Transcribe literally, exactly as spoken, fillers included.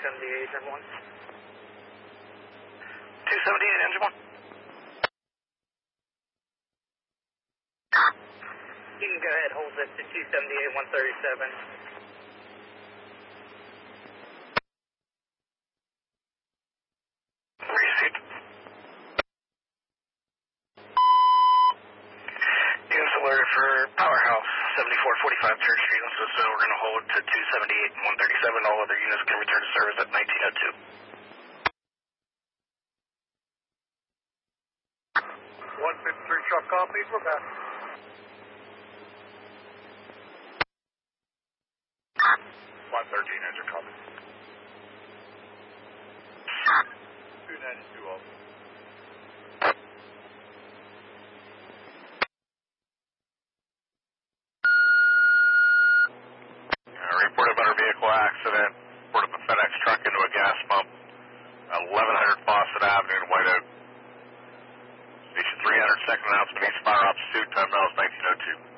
seventy-eight, engine one. two seventy-eight, engine one. You can go ahead, hold this to two seventy-eight, one thirty-seven. Received. Units alerted for Powerhouse, seventy-four forty-five Church Street, so we're going to hold to two seventy-eight and one thirty-seven. All other units can return to service at nineteen oh two. one fifty-three truck copies, we're back. one thirteen, engine copy. two ninety-two, also. Report about a vehicle accident. Report of a FedEx truck into a gas pump. eleven hundred Fawcett Avenue in White Oak. Station three hundred, second announcement, East Fire Ops two, time now is nineteen oh two.